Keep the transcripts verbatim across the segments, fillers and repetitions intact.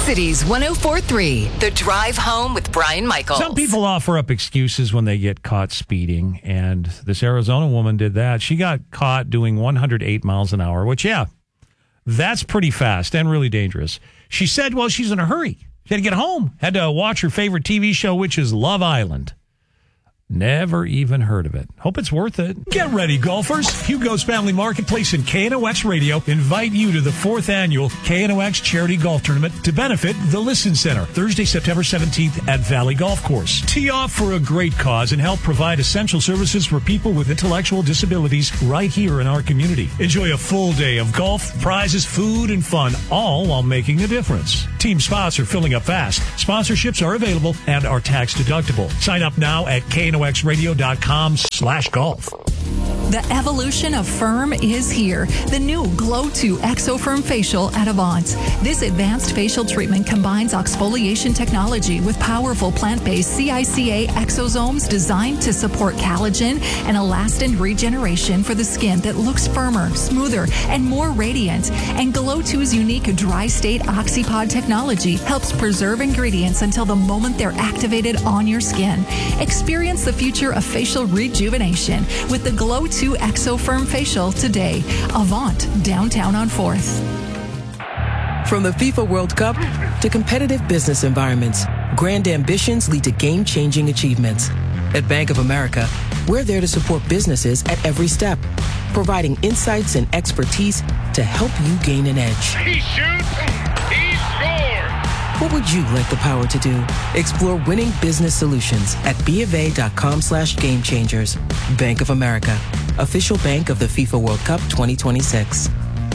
Cities one oh four point three, The Drive Home with Brian Michaels. Some people offer up excuses when they get caught speeding, and this Arizona woman did that. She got caught doing one hundred eight miles an hour, which, yeah, that's pretty fast and really dangerous. She said, well, she's in a hurry. She had to get home, had to watch her favorite T V show, which is Love Island. Never even heard of it. Hope it's worth it. Get ready, golfers. Hugo's Family Marketplace and K N O X Radio invite you to the fourth annual K N O X Charity Golf Tournament to benefit the Listen Center, Thursday, September seventeenth at Valley Golf Course. Tee off for a great cause and help provide essential services for people with intellectual disabilities right here in our community. Enjoy a full day of golf, prizes, food, and fun, all while making a difference. Team spots are filling up fast. Sponsorships are available and are tax deductible. Sign up now at K N O X radio dot com slash golf. The evolution of Firm is here. The new Glow two Exofirm Facial at Avant. This advanced facial treatment combines exfoliation technology with powerful plant-based C I C A exosomes designed to support collagen and elastin regeneration for the skin that looks firmer, smoother, and more radiant. And Glow two's unique dry state Oxypod technology helps preserve ingredients until the moment they're activated on your skin. Experience the future of facial rejuvenation with the Glow two Exofirm Facial today. Avant, downtown on fourth. From the FIFA World Cup to competitive business environments, grand ambitions lead to game-changing achievements. At Bank of America, we're there to support businesses at every step, providing insights and expertise to help you gain an edge. He shoots, he scores! What would you like the power to do? Explore winning business solutions at BofA.com slash game changers. Bank of America, official bank of the FIFA World Cup twenty twenty-six.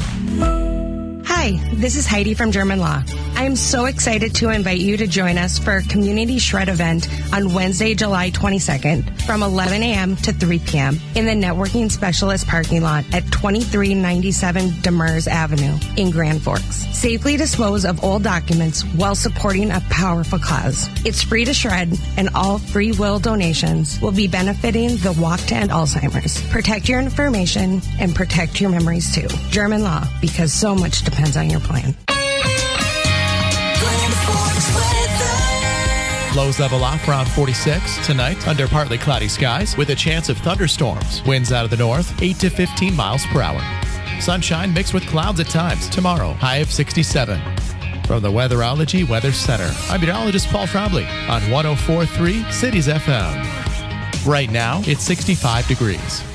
Hi, this is Heidi from German Law. I am so excited to invite you to join us for a Community Shred event on Wednesday, July twenty-second from eleven a.m. to three p.m. in the Networking Specialist parking lot at twenty-three ninety-seven Demers Avenue in Grand Forks. Safely dispose of old documents while supporting a powerful cause. It's free to shred, and all free will donations will be benefiting the Walk to End Alzheimer's. Protect your information and protect your memories too. German Law, because so much depends on your plan. Lows level off around forty-six tonight under partly cloudy skies with a chance of thunderstorms. Winds out of the north, eight to fifteen miles per hour. Sunshine mixed with clouds at times tomorrow, high of sixty-seven. From the Weatherology Weather Center, I'm meteorologist Paul Trombley on one oh four point three Cities F M. Right now, it's sixty-five degrees.